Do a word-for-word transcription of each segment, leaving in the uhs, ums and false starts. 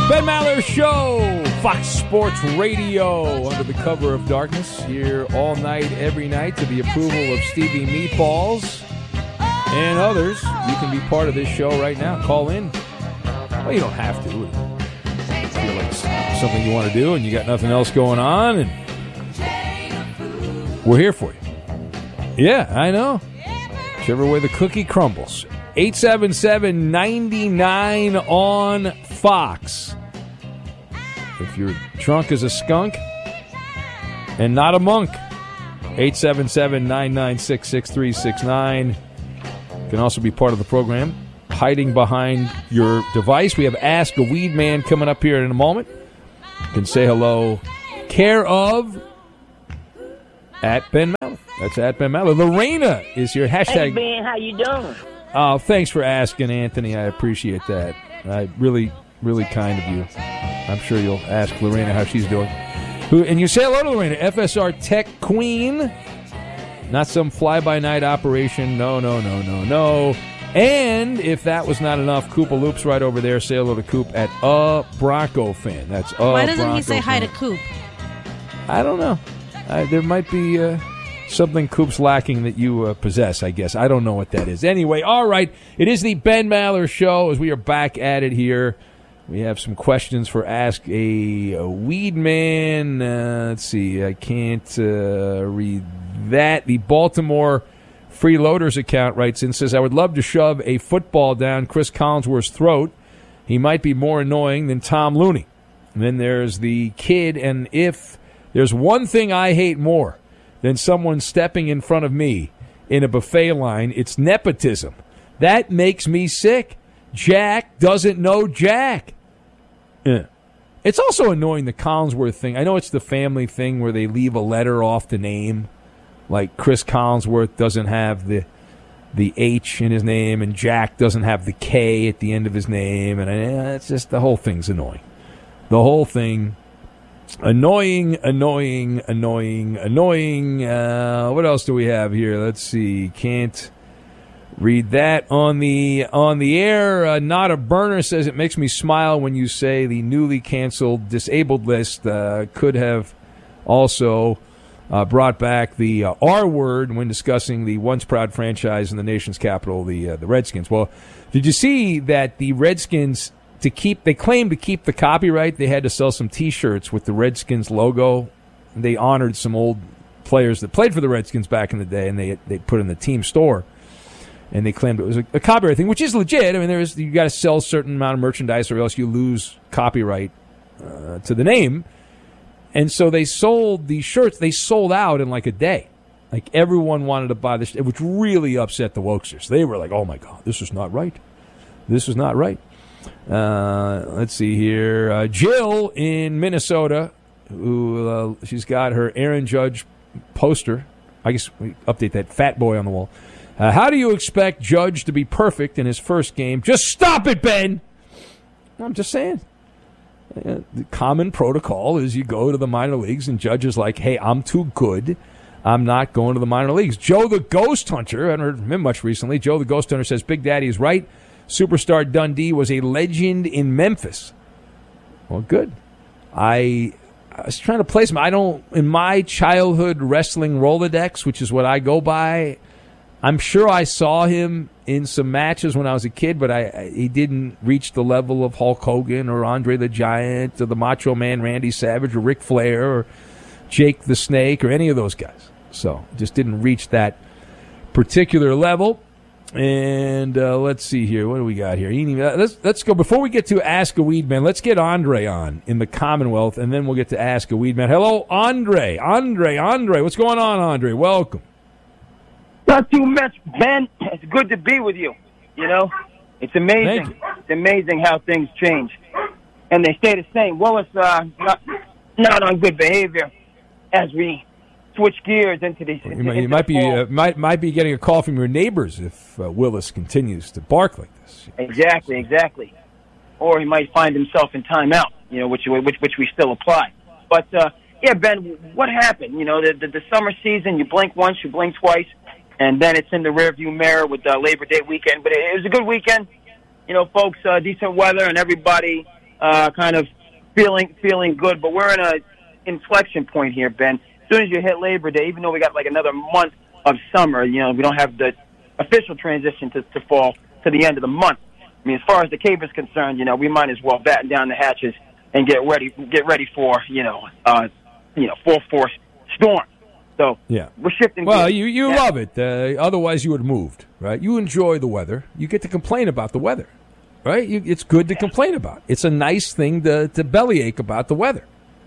Ben Maller Show, Fox Sports Radio, under the cover of darkness, here all night, every night, to the approval of Stevie Meatballs and others. You can be part of this show right now. Call in. Well, you don't have to. If you feel like it's something you want to do and you got nothing else going on, and we're here for you. Yeah, I know. Whichever way the cookie crumbles. eight seven seven, nine nine on Fox. If you're drunk as a skunk and not a monk, eight seven seven, nine nine six, six three six nine. You can also be part of the program, hiding behind your device. We have Ask a Weed Man coming up here in a moment. You can say hello. Care of at Ben Maller. That's at Ben Maller. Lorena is here. Hashtag. Hey, Ben, how you doing? Oh, thanks for asking, Anthony. I appreciate that. I really, really kind of you. I'm sure you'll ask Lorena how she's doing. Who and you say hello to Lorena, F S R Tech Queen. Not some fly-by-night operation. No, no, no, no, no. And if that was not enough, Koopa Loop's right over there. Say hello to Coop at a Bronco fan. That's a Why doesn't Bronco he say hi fan. to Coop? I don't know. Uh, there might be uh, something Coop's lacking that you uh, possess, I guess. I don't know what that is. Anyway, all right. It is the Ben Maller Show as we are back at it here. We have some questions for Ask a, a Weed Man. Uh, let's see. I can't uh, read that. The Baltimore Freeloaders account writes in, says, I would love to shove a football down Chris Collinsworth's throat. He might be more annoying than Tom Looney. And then there's the kid, and if there's one thing I hate more than someone stepping in front of me in a buffet line, it's nepotism. That makes me sick. Jack doesn't know Jack. Yeah. It's also annoying, the Collinsworth thing. I know it's the family thing where they leave a letter off the name. Like Chris Collinsworth doesn't have the the H in his name, and Jack doesn't have the K at the end of his name. And uh, it's just, the whole thing's annoying. The whole thing, annoying, annoying, annoying, annoying. Uh, what else do we have here? Let's see. Can't read that on the on the air. Uh, Not a Burner says, it makes me smile when you say the newly canceled disabled list uh, could have also uh, brought back the uh, R word when discussing the once proud franchise in the nation's capital, the uh, the Redskins. Well, did you see that the Redskins, to keep, they claimed to keep the copyright, they had to sell some T-shirts with the Redskins logo. They honored some old players that played for the Redskins back in the day, and they they put in the team store. And they claimed it was a, a copyright thing, which is legit. I mean, there is, you got to sell a certain amount of merchandise, or else you lose copyright uh, to the name. And so they sold these shirts. They sold out in like a day. Like, everyone wanted to buy this, which really upset the Wokesters. They were like, "Oh my God, this is not right. This is not right." Uh, let's see here. Uh, Jill in Minnesota, who uh, she's got her Aaron Judge poster. I guess we update that fat boy on the wall. Uh, how do you expect Judge to be perfect in his first game? Just stop it, Ben! I'm just saying. Uh, the common protocol is you go to the minor leagues, and Judge is like, hey, I'm too good. I'm not going to the minor leagues. Joe the Ghost Hunter, I haven't heard from him much recently. Joe the Ghost Hunter says, Big Daddy is right. Superstar Dundee was a legend in Memphis. Well, good. I... I was trying to place him. I don't, in my childhood wrestling Rolodex, which is what I go by, I'm sure I saw him in some matches when I was a kid, but I, I he didn't reach the level of Hulk Hogan or Andre the Giant or the Macho Man Randy Savage or Ric Flair or Jake the Snake or any of those guys. So just didn't reach that particular level. And uh, let's see here. What do we got here? Let's, let's go. Before we get to Ask a Weed Man, let's get Andre on in the Commonwealth, and then we'll get to Ask a Weed Man. Hello, Andre. Andre, Andre. What's going on, Andre? Welcome. Not too much, Ben. It's good to be with you. You know, it's amazing. It's amazing how things change. And they stay the same. Willis, uh, not, not on good behavior as we switch gears into these. You might, you might be uh, might might be getting a call from your neighbors if uh, Willis continues to bark like this. Exactly, exactly. Or he might find himself in timeout, you know, which which which we still apply. But uh, yeah, Ben, what happened? You know, the, the the summer season, you blink once, you blink twice, and then it's in the rearview mirror with the Labor Day weekend. But it, it was a good weekend, you know, folks. Uh, decent weather, and everybody uh, kind of feeling feeling good. But we're in a inflection point here, Ben. As soon as you hit Labor Day, even though we got like another month of summer, you know, we don't have the official transition to, to fall to the end of the month. I mean, as far as the Cape is concerned, you know, we might as well batten down the hatches and get ready get ready for, you know, uh, you know, full force storm. So yeah, we're shifting. Well, gears. you you yeah. love it. Uh, otherwise, you would have moved, right? You enjoy the weather. You get to complain about the weather, right? You, it's good to complain about. It's a nice thing to, to bellyache about the weather.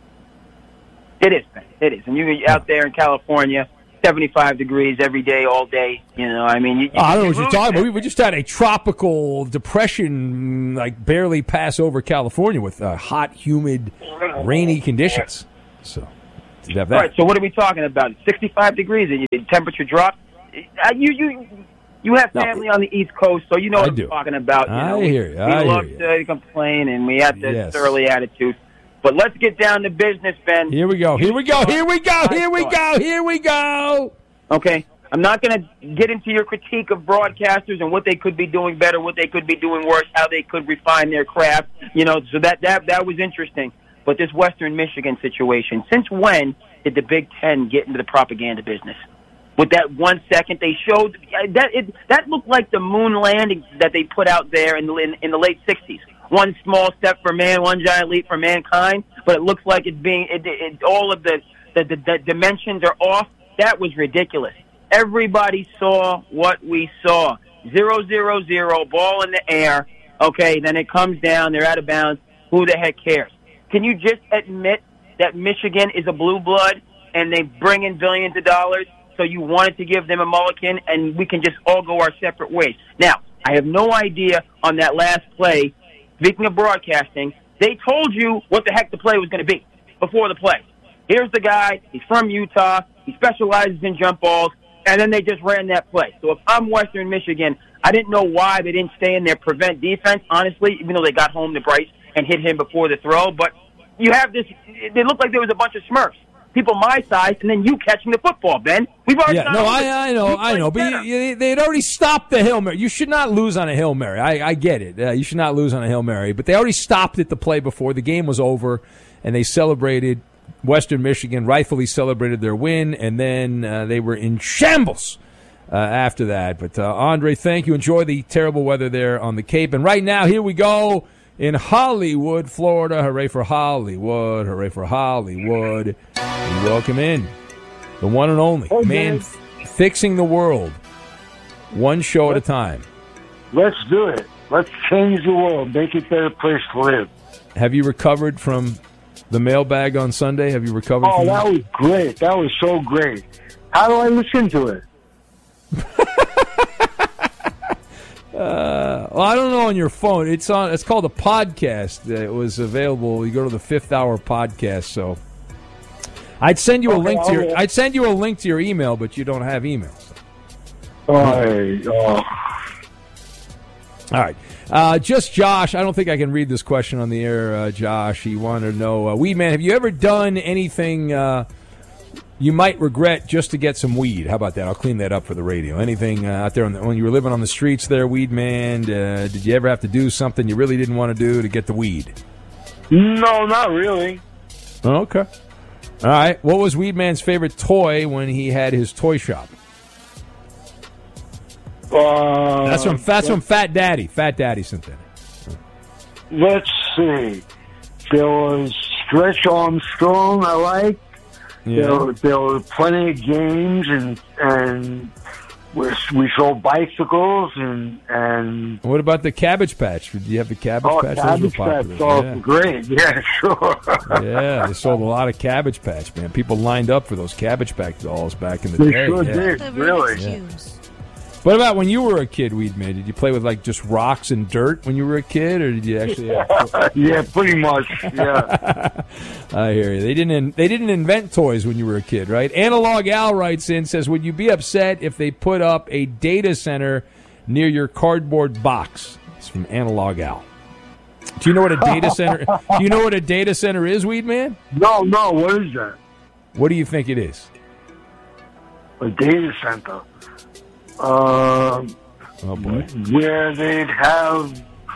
It is, man. It is. And you out there in California, seventy-five degrees every day, all day. You know, I mean, you, you, oh, I don't know what you're talking that. about. We, we just had a tropical depression, like barely pass over California with uh, hot, humid, rainy conditions. So. Have that. All right, so what are we talking about? sixty-five degrees, and the temperature dropped. Uh, you you you have family no, on the East Coast, so you know I what do. I'm talking about. You I know, hear you. We, I we love hear you. to complain, and we have this yes. surly attitude. But let's get down to business, Ben. Here we go. Here we go. Here we go. Here we go. Here we go. Okay, I'm not going to get into your critique of broadcasters and what they could be doing better, what they could be doing worse, how they could refine their craft. You know, so that that that was interesting. But this Western Michigan situation, since when did the Big Ten get into the propaganda business? With that one second they showed, that it, that looked like the moon landing that they put out there in the, in, in the late sixties. One small step for man, one giant leap for mankind, but it looks like it's being, it, it, all of the, the, the, the dimensions are off. That was ridiculous. Everybody saw what we saw. Zero, zero, zero, ball in the air. Okay, then it comes down, they're out of bounds. Who the heck cares? Can you just admit that Michigan is a blue blood and they bring in billions of dollars, so you wanted to give them a mulligan and we can just all go our separate ways? Now, I have no idea on that last play, speaking of broadcasting, they told you what the heck the play was going to be before the play. Here's the guy, he's from Utah, he specializes in jump balls, and then they just ran that play. So if I'm Western Michigan, I didn't know why they didn't stay in their prevent defense, honestly, even though they got home to Bryce and hit him before the throw, but you have this, it looked like there was a bunch of Smurfs, people my size, and then you catching the football, Ben. We've already yeah, no, I, I know, I know, but you, you, they had already stopped the Hail Mary. You should not lose on a Hail Mary. I, I get it. Uh, you should not lose on a Hail Mary, but they already stopped it the play before the game was over, and they celebrated. Western Michigan rightfully celebrated their win, and then uh, they were in shambles uh, after that. But, uh, Andre, thank you. Enjoy the terrible weather there on the Cape. And right now, here we go. In Hollywood, Florida. Hooray for Hollywood. Hooray for Hollywood. We welcome in the one and only okay. man f- fixing the world one show at a time. Let's do it. Let's change the world. Make it a better place to live. Have you recovered from the mailbag on Sunday? Have you recovered oh, from that? that? was great. That was so great. How do I listen to it? Uh, well, I don't know on your phone. It's on. It's called a podcast. It was available. You go to the Fifth Hour podcast. So, I'd send you a Okay, link to your. okay. I'd send you a link to your email, but you don't have emails. Oh, oh. All right. Uh, just Josh. I don't think I can read this question on the air. Uh, Josh, he wanted to know, uh, weed man, have you ever done anything uh, you might regret just to get some weed? How about that? I'll clean that up for the radio. Anything uh, out there on the, when you were living on the streets there, weed man? Uh, did you ever have to do something you really didn't want to do to get the weed? No, not really. Oh, okay. All right. What was Weed Man's favorite toy when he had his toy shop? Uh, That's from that's from Fat Daddy. Fat Daddy sent that. Let's see. There was Stretch Armstrong I liked. Yeah. There, were- there were plenty of games, and and we, we sold bicycles, and and What about the Cabbage Patch? Did you have the Cabbage oh, Patch? Cabbage Those were Patch, popular. oh, Yeah. great, yeah, sure. Yeah, they sold a lot of Cabbage Patch, man. People lined up for those Cabbage Patch dolls back in the They day. sure yeah. did, The really. Rubik's Yeah. Cubes. What about when you were a kid, Weed Man? Did you play with like just rocks and dirt when you were a kid, or did you actually? Have... Yeah, pretty much. Yeah. I hear you. They didn't. In, they didn't invent toys when you were a kid, right? Analog Al writes in, says, "Would you be upset if they put up a data center near your cardboard box?" It's from Analog Al. Do you know what a data center? Do you know what a data center is, Weed Man? No, no. What is that? What do you think it is? A data center. Um, Oh boy. where they'd have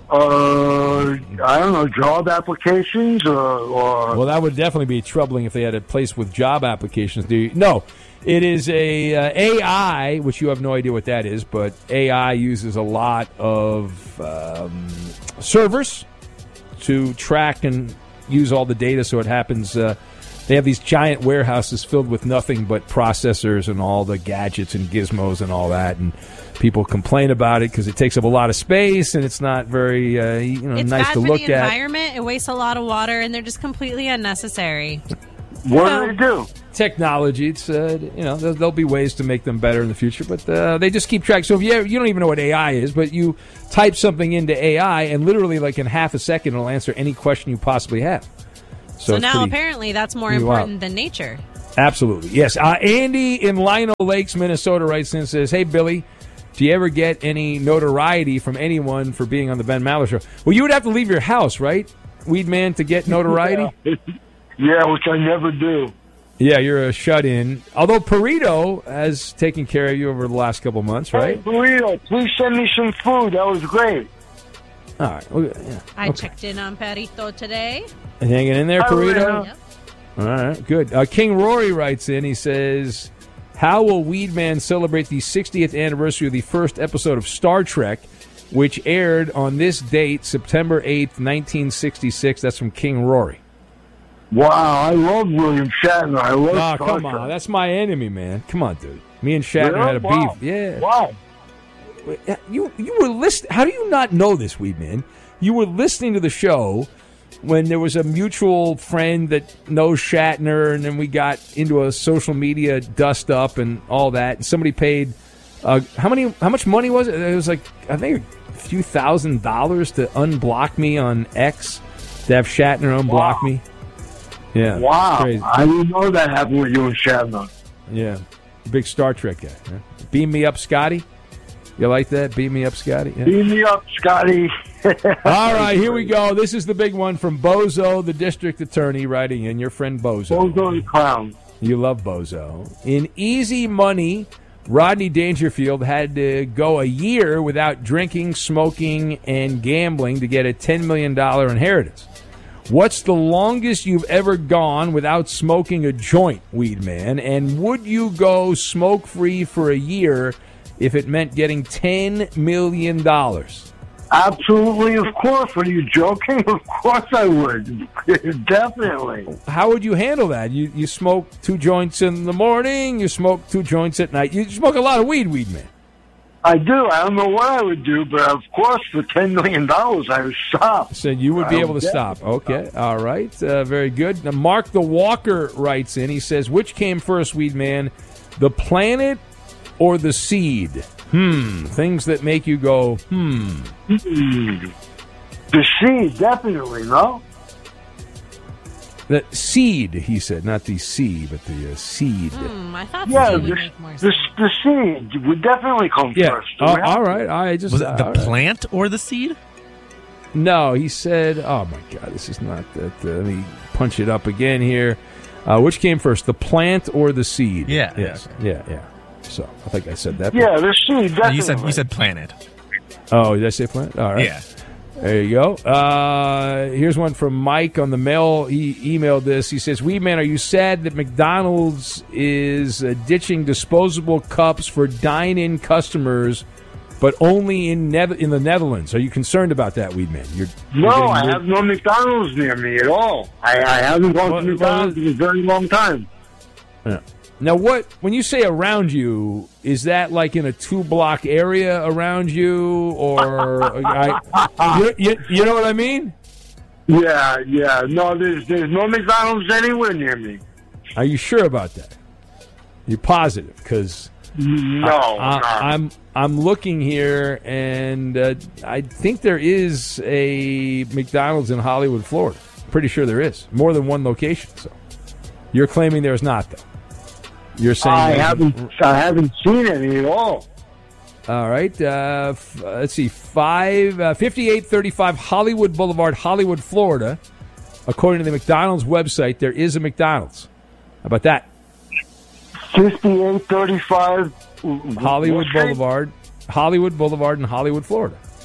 Uh, I don't know, job applications or, or... Well, that would definitely be troubling if they had a place with job applications. Do you? No, it is a uh, A I, which you have no idea what that is, but A I uses a lot of um, servers to track and use all the data, so it happens... Uh, They have these giant warehouses filled with nothing but processors and all the gadgets and gizmos and all that, and people complain about it because it takes up a lot of space and it's not very uh, you know it's nice bad to for look the at. environment. It wastes a lot of water, and they're just completely unnecessary. What So- do they do? Technology, it's uh, you know there'll, there'll be ways to make them better in the future, but uh, they just keep track. So if you you don't even know what A I is, but you type something into A I, and literally like in half a second it'll answer any question you possibly have. So, So, it's now pretty- apparently that's more pretty important wild. than nature. Absolutely, yes. Uh, Andy in Lino Lakes, Minnesota, writes in and says, "Hey, Billy, do you ever get any notoriety from anyone for being on the Ben Maller Show?" Well, you would have to leave your house, right, Weedman, to get notoriety? Yeah. Yeah, which I never do. Yeah, you're a shut-in. Although Perito has taken care of you over the last couple months, right? Hey, Burrito, please send me some food. That was great. All right. Well, yeah. I Okay. checked in on Perito today. Hanging in there, I Perito? will. Yep. All right, good. Uh, King Rory writes in. He says, "How will Weedman celebrate the sixtieth anniversary of the first episode of Star Trek, which aired on this date, September eighth, nineteen sixty-six?" That's from King Rory. Wow, I love William Shatner. I love Oh, Star come Trek. on. That's my enemy, man. Come on, dude. Me and Shatner Really? had a Wow. beef. Yeah. Wow. You you were listening. How do you not know this, Weedman? You were listening to the show when there was a mutual friend that knows Shatner, and then we got into a social media dust up and all that. And somebody paid uh, how many? How much money was it? It was like I think a few thousand dollars to unblock me on X, to have Shatner unblock Wow. me. Yeah, Wow. crazy. I didn't know that happened with you and Shatner. Yeah, big Star Trek guy. Huh? Beam me up, Scotty. You like that? Beam me up, Scotty. Yeah. Beam me up, Scotty. All right, here we go. This is the big one from Bozo, the district attorney, writing in. Your friend Bozo. Bozo the Clown. You love Bozo. In easy money, Rodney Dangerfield had to go a year without drinking, smoking, and gambling to get a ten million dollars inheritance. What's the longest you've ever gone without smoking a joint, Weedman? And would you go smoke-free for a year if it meant getting ten million dollars? Absolutely, of course. Are you joking? Of course I would. Definitely. How would you handle that? You you smoke two joints in the morning, you smoke two joints at night. You smoke a lot of weed, Weedman. I do. I don't know what I would do, but of course, for ten million dollars, I would stop. So you would be I able to would stop. Okay, all right, uh, very good. Now, Mark the Walker writes in. He says, "Which came first, Weedman, the planet or the seed?" Hmm. Things that make you go, hmm. Mm. The seed, definitely, no? The seed, he said, not the sea, but the uh, seed. Hmm, I thought Yeah, that the, would make more the, sense. the seed would definitely come Yeah. first. Oh, We have all to. right. I just Was it the all right. plant or the seed? No, he said, oh my God, this is not that. Uh, let me punch it up again here. Uh, which came first, the plant or the seed? Yeah, Yes. yeah, Yeah, yeah. So I think I said that. Yeah, the seed, definitely. You said you said planet. Oh, did I say plant? All right. Yeah. There you go. Uh, here's one from Mike on the mail. He emailed this. He says, Weedman, are you sad that McDonald's is uh, ditching disposable cups for dine-in customers, but only in ne- in the Netherlands? Are you concerned about that, Weedman? You're, you're No, getting I rid- have no McDonald's near me at all. I, I haven't gone Well, to McDonald's well, in a very long time. Yeah. Now, what when you say around you, is that like in a two-block area around you, or I, you, you, you know what I mean? Yeah, yeah. No, there's there's no McDonald's anywhere near me. Are you sure about that? You positive? Because No, I, no. I'm I'm looking here, and uh, I think there is a McDonald's in Hollywood, Florida. Pretty sure there is more than one location. So you're claiming there's not, though. You're saying I there's- haven't I haven't seen any at all. All right. Uh, f- let's see. Five uh, fifty-eight thirty-five Hollywood Boulevard, Hollywood, Florida. According to the McDonald's website, there is a McDonald's. How about that? Fifty-eight thirty-five Hollywood Boulevard, Hollywood Boulevard in Hollywood, Florida.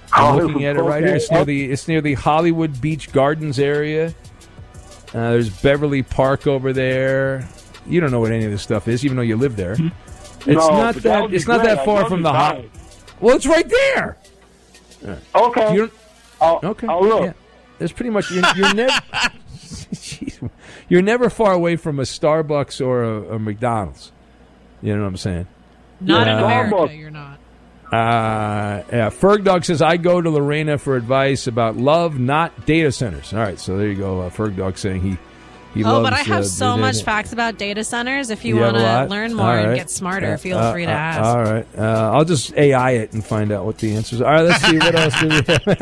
I'm looking at it right here. It's near the it's near the Hollywood Beach Gardens area. Uh, there's Beverly Park over there. You don't know what any of this stuff is, even though you live there. It's no, not that. that It's not great. that far from the hot. Well, it's right there. Okay. You don't, I'll, okay. I'll look. Yeah. There's pretty much you're, you're never. Jeez, you're never far away from a Starbucks or a, a McDonald's. You know what I'm saying? Not in Uh, America, you're not. Uh, yeah, Ferg Dog says, I go to Lorena for advice about love, not data centers. All right, so there you go. Uh, Ferg Dog saying he, he Oh, loves... but I have uh, so the- much facts about data centers. If you, You have want a to lot? learn more All and right. get smarter, Uh, feel uh, free to uh, ask. All right. Uh, I'll just A I it and find out what the answers are. All right, let's see. What else do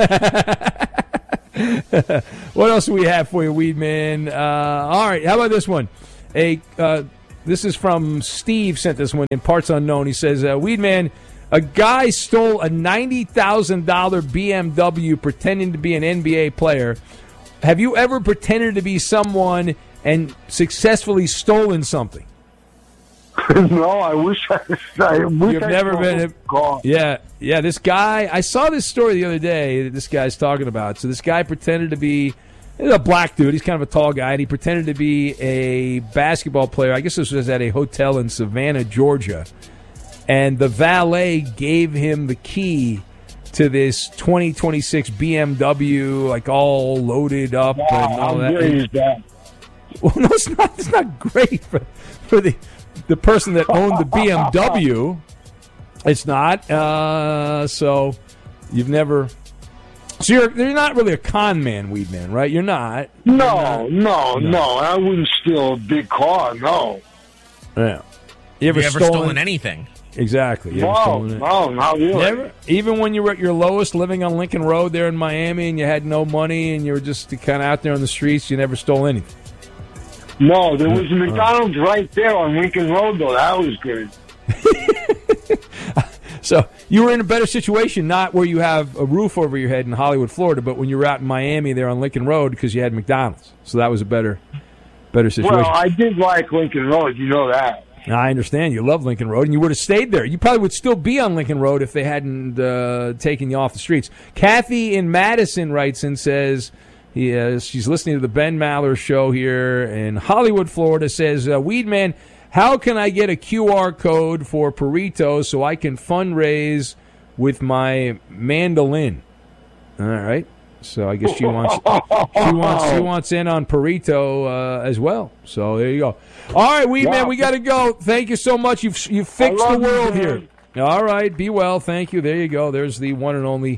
we have? What else do we have for you, Weedman? Uh, all right, how about this one? A uh, This is from Steve, sent this one in, parts unknown. He says, uh, Weedman, a guy stole a ninety thousand dollars B M W pretending to be an N B A player. Have you ever pretended to be someone and successfully stolen something? No, I wish I. I wish You've I never been. gone. Yeah, yeah. This guy, I saw this story the other day that this guy's talking about. So this guy pretended to be he's a black dude. He's kind of a tall guy, and he pretended to be a basketball player. I guess this was at a hotel in Savannah, Georgia. And the valet gave him the key to this twenty twenty-six B M W, like all loaded up Wow, and all how that. great is that? Well, no, it's not. It's not great for for the the person that owned the B M W. It's not. Uh, so you've never. So you're you're not really a con man, weed man, right? You're not. No, You're no, not. no, I wouldn't steal a big car. No. Yeah. You ever, Have you ever stolen, stolen anything? Exactly. You ever No, stolen it? no, not really. Never. Even when you were at your lowest, living on Lincoln Road there in Miami, and you had no money, and you were just kind of out there on the streets, you never stole anything. No, there was a McDonald's right there on Lincoln Road, though. That was good. So you were in a better situation, not where you have a roof over your head in Hollywood, Florida, but when you were out in Miami there on Lincoln Road because you had McDonald's. So that was a better, better situation. Well, I did like Lincoln Road. You know that. I understand. You love Lincoln Road, and you would have stayed there. You probably would still be on Lincoln Road if they hadn't uh, taken you off the streets. Kathy in Madison writes and says he, uh, she's listening to the Ben Maller show here in Hollywood, Florida, says, uh, Weedman, how can I get a Q R code for Perito so I can fundraise with my mandolin? All right. So I guess she wants she wants she wants in on Perito uh, as well. So there you go. All right, Weed Man, we got to go. Thank you so much. You've you've fixed the world here. All right, be well. Thank you. There you go. There's the one and only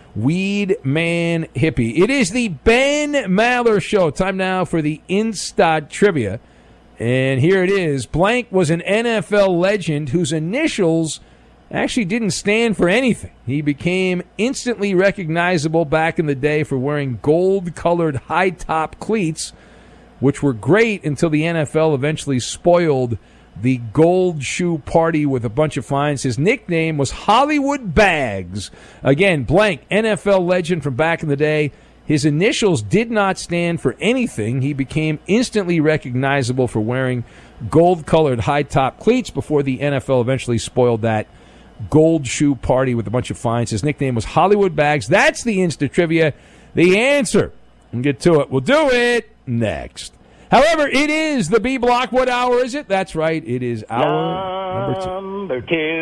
Weed Man Hippie. It is the Ben Maller Show. Time now for the Insta Trivia, and here it is. Blank was an N F L legend whose initials actually didn't stand for anything. He became instantly recognizable back in the day for wearing gold-colored high-top cleats, which were great until the N F L eventually spoiled the gold shoe party with a bunch of fines. His nickname was Hollywood Bags. Again, Blank, N F L legend from back in the day. His initials did not stand for anything. He became instantly recognizable for wearing gold-colored high-top cleats before the N F L eventually spoiled that gold shoe party with a bunch of fines. His nickname was Hollywood Bags. That's the Insta Trivia. The answer. We'll get to it. We'll do it next. However, it is the B Block. What hour is it? That's right. It is hour number two. Number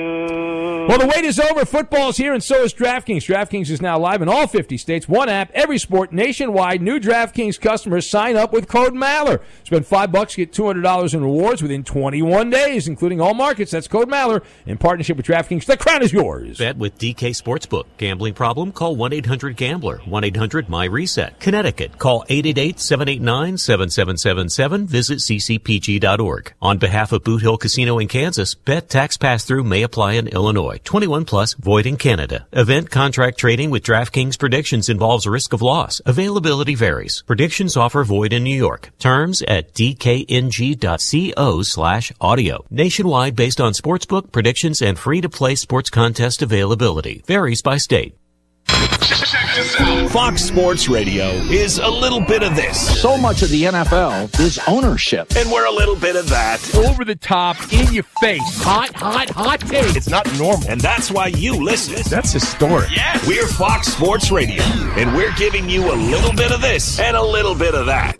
two. Well, the wait is over. Football's here, and so is DraftKings. DraftKings is now live in all fifty states. One app, every sport, nationwide. New DraftKings customers sign up with code Maller. Spend five bucks, get two hundred dollars in rewards within twenty-one days, including all markets. That's code Maller in partnership with DraftKings. The crown is yours. Bet with D K Sportsbook. Gambling problem? Call one eight hundred gambler. one eight hundred my reset. Connecticut. Call eight eight eight, seven eight nine, seven seven seven seven. Visit c c p g dot org. On behalf of Boot Hill Casino in Kansas, bet tax pass-through may apply in Illinois. twenty-one plus, void in Canada. Event contract trading with DraftKings predictions involves risk of loss. Availability varies. Predictions offer void in New York. Terms at d k n g dot co slash audio. Nationwide based on sportsbook, predictions, and free-to-play sports contest availability. Varies by state. Fox Sports Radio is a little bit of this. So much of the N F L is ownership. And we're a little bit of that. Over the top, in your face. Hot, hot, hot take. It's not normal. And that's why you listen. That's historic. Yeah. We're Fox Sports Radio. And we're giving you a little bit of this and a little bit of that.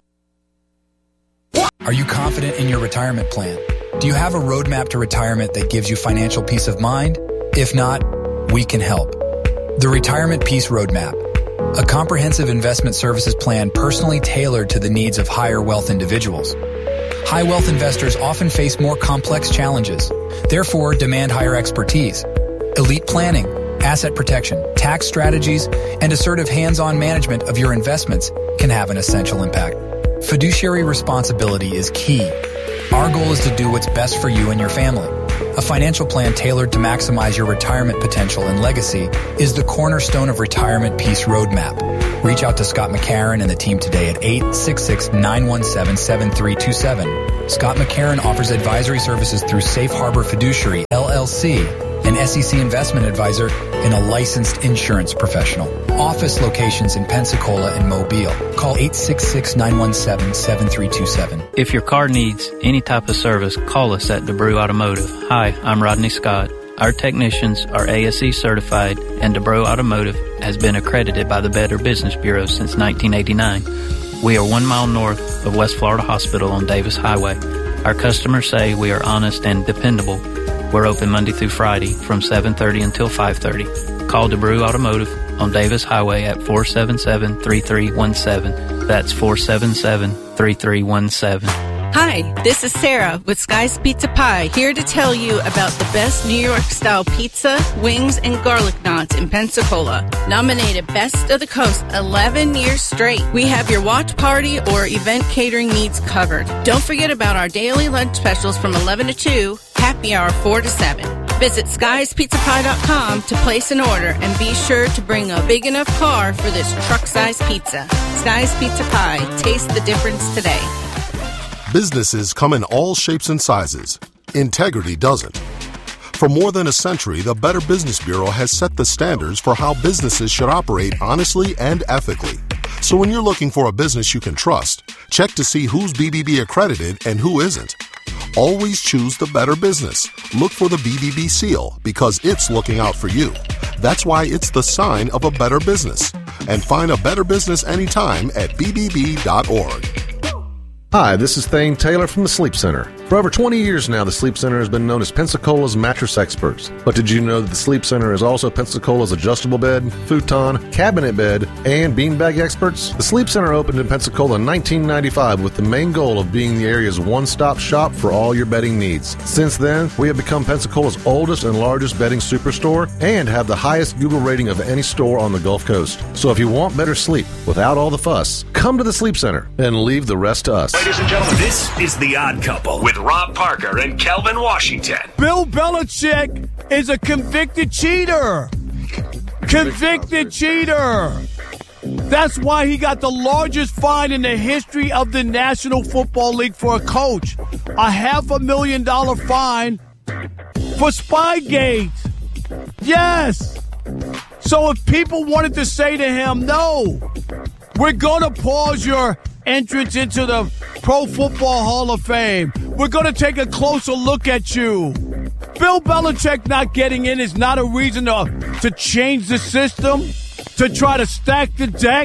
Are you confident in your retirement plan? Do you have a roadmap to retirement that gives you financial peace of mind? If not, we can help. The Retirement Peace Roadmap, a comprehensive investment services plan personally tailored to the needs of higher wealth individuals. High wealth investors often face more complex challenges, therefore demand higher expertise. Elite planning, asset protection, tax strategies, and assertive hands-on management of your investments can have an essential impact. Fiduciary responsibility is key. Our goal is to do what's best for you and your family. A financial plan tailored to maximize your retirement potential and legacy is the cornerstone of Retirement Peace Roadmap. Reach out to Scott McCarron and the team today at eight six six, nine one seven, seven three two seven. Scott McCarron offers advisory services through Safe Harbor Fiduciary, L L C, an S E C investment advisor, and a licensed insurance professional. Office locations in Pensacola and Mobile. Call eight six six, nine one seven, seven three two seven. If your car needs any type of service, call us at DeBrew Automotive. Hi, I'm Rodney Scott. Our technicians are A S E certified, and DeBrew Automotive has been accredited by the Better Business Bureau since nineteen eighty-nine. We are one mile north of West Florida Hospital on Davis Highway. Our customers say we are honest and dependable. We're open Monday through Friday from seven thirty until five thirty. Call DeBrew Automotive on Davis Highway at four seven seven, three three one seven. That's four seven seven, three three one seven. Hi, this is Sarah with Sky's Pizza Pie, here to tell you about the best New York-style pizza, wings, and garlic knots in Pensacola. Nominated Best of the Coast eleven years straight. We have your watch party or event catering needs covered. Don't forget about our daily lunch specials from eleven to two, happy hour four to seven. Visit skies pizza pie dot com to place an order and be sure to bring a big enough car for this truck-sized pizza. Sky's Pizza Pie. Taste the difference today. Businesses come in all shapes and sizes. Integrity doesn't. For more than a century, the Better Business Bureau has set the standards for how businesses should operate honestly and ethically. So when you're looking for a business you can trust, check to see who's B B B accredited and who isn't. Always choose the better business. Look for the B B B seal because it's looking out for you. That's why it's the sign of a better business. And find a better business anytime at b b b dot org. Hi, this is Thane Taylor from the Sleep Center. For over twenty years now, the Sleep Center has been known as Pensacola's mattress experts. But did you know that the Sleep Center is also Pensacola's adjustable bed, futon, cabinet bed, and beanbag experts? The Sleep Center opened in Pensacola in nineteen ninety-five with the main goal of being the area's one-stop shop for all your bedding needs. Since then, we have become Pensacola's oldest and largest bedding superstore and have the highest Google rating of any store on the Gulf Coast. So if you want better sleep without all the fuss, come to the Sleep Center and leave the rest to us. Ladies and gentlemen, this is The Odd Couple with Rob Parker and Kelvin Washington. Bill Belichick is a convicted cheater. Convicted cheater. That's why he got the largest fine in the history of the National Football League for a coach. A half a million dollar fine for Spygate. Yes. So if people wanted to say to him, no, we're going to pause your entrance into the Pro Football Hall of Fame. We're going to take a closer look at you. Bill Belichick not getting in is not a reason to, to change the system, to try to stack the deck.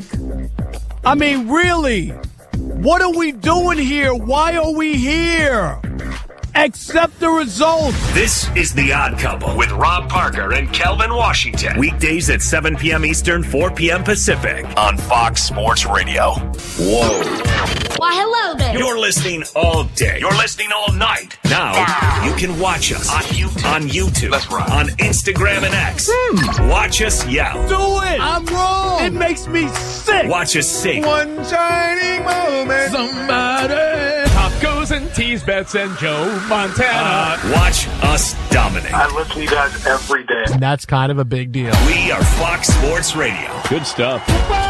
I mean, really, what are we doing here? Why are we here? Accept the results. This is The Odd Couple with Rob Parker and Kelvin Washington. Weekdays at seven p.m. Eastern, four p.m. Pacific on Fox Sports Radio. Whoa. Why, hello there. You're listening all day. You're listening all night. Now, wow. You can watch us on YouTube, on, YouTube, That's right. on Instagram and X. Hmm. Watch us yell. Do it. I'm wrong. It makes me sick. Watch us sing. One shining moment. Somebody. Tacos and tease bets and Joe Montana. Uh, watch us dominate. I listen to you guys every day. And that's kind of a big deal. We are Fox Sports Radio. Good stuff.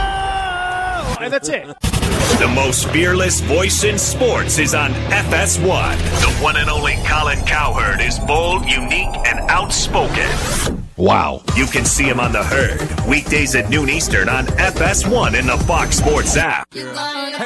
Whoa! And that's it. The most fearless voice in sports is on F S one. The one and only Colin Cowherd is bold, unique, and outspoken. Wow. You can see him on The Herd, weekdays at noon Eastern on F S one in the Fox Sports app.